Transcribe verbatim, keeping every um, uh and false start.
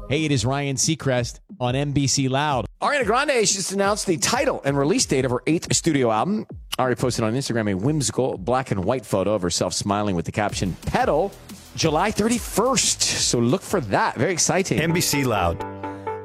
Hey, it is Ryan Seacrest on N B C Loud. Ariana Grande has just announced the title and release date of her eighth studio album. Ari posted on Instagram a whimsical black and white photo of herself smiling with the caption, Pedal, July thirty-first. So look for that. Very exciting. N B C Loud.